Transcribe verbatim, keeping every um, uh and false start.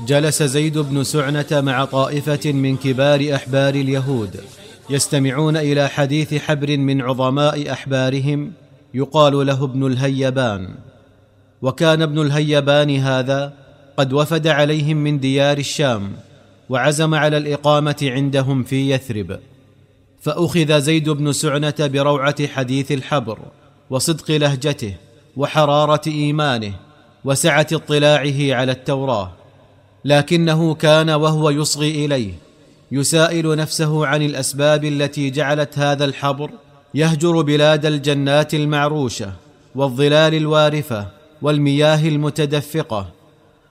جلس زيد بن سعنة مع طائفة من كبار أحبار اليهود يستمعون إلى حديث حبر من عظماء أحبارهم يقال له ابن الهيبان. وكان ابن الهيبان هذا قد وفد عليهم من ديار الشام وعزم على الإقامة عندهم في يثرب. فأخذ زيد بن سعنة بروعة حديث الحبر وصدق لهجته وحرارة إيمانه وسعة اطلاعه على التوراة، لكنه كان وهو يصغي إليه يسائل نفسه عن الأسباب التي جعلت هذا الحبر يهجر بلاد الجنات المعروشة والظلال الوارفة والمياه المتدفقة